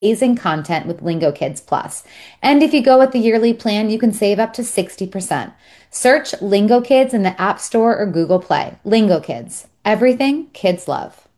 amazing content with Lingo Kids Plus. And if you go with the yearly plan, you can save up to 60%. Search Lingo Kids in the App Store or Google Play. Lingo Kids, everything kids love.